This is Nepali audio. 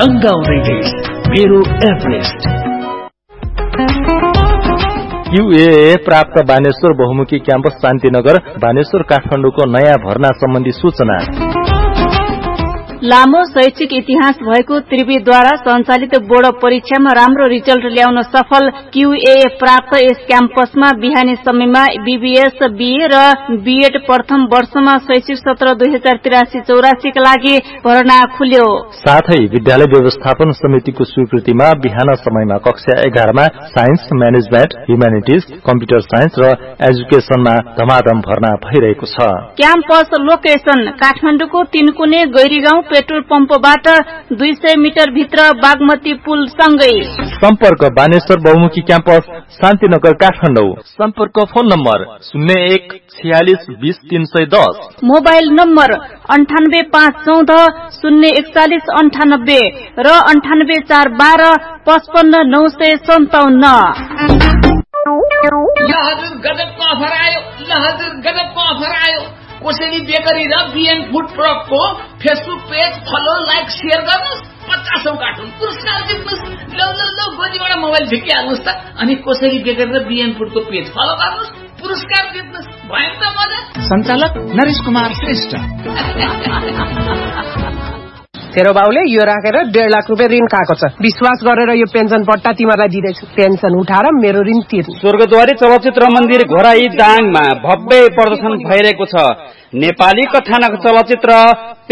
रंगाउँदै मेरो एभरेस्ट। UAA प्राप्त बानेश्वर बहुमुखी क्याम्पस शान्तिनगर बानेश्वर काठमाडौँको नयाँ भर्ना सम्बन्धी सूचना। लामो शैक्षिक इतिहास भएको त्रिवीद्वारा सञ्चालित बोर्ड परीक्षामा राम्रो रिजल्ट ल्याउन सफल QAA प्राप्त यस क्याम्पसमा बिहानी समयमा BBS BA र BEd प्रथम वर्षमा शैक्षिक सत्र 2083-84 का लागि भर्ना खुल्यो। साथै विद्यालय व्यवस्थापन समितिको स्वीकृतिमा बिहान समयमा कक्षा 11 मा science, management, humanities, computer science र एजुकेशनमा धमाधम भर्ना भइरहेको छ। क्याम्पस लोकेसन काठमाडौँको तीनकुने गैरीगाउँ पेट्रोल पम्पबाट 200 मिटर भित्र बागमती पुल सँगै। सम्पर्क बानेश्वर बहुमुखी क्याम्पस शान्तिनगर काठमाडौँ। सम्पर्क फोन नम्बर 01 46 20 310, मोबाइल नम्बर 98514 041 98 र 98412 55 957। गजबको अफर आयो कोसेली बेकरी र बिएन food ट्रकको Facebook page follow like share गर्नुस् 50औं कार्टुन पुरस्कार जित्नुस्। ल गोजीबाट मोबाइल झिकिहाल्नुस् त अनि कोसेली बेकरी र बिएन फुडको पेज फलो गर्नुस् पुरस्कार जित्नुस्। भयो त मजा। सञ्चालक नरेश कुमार श्रेष्ठ। तेरो बाउले यो राखेर 1.5 लाख रुपियाँ ऋण खाएको छ। विश्वास गरेर यो पेन्सन पट्टा तिमीलाई दिदैछु। पेन्सन उठाएर मेरो ऋण तिर्नु। स्वर्गद्वारी चलचित्र मन्दिर घोराई दाङमा भव्य प्रदर्शन भइरहेको छ। नेपाली कथानक चलचित्र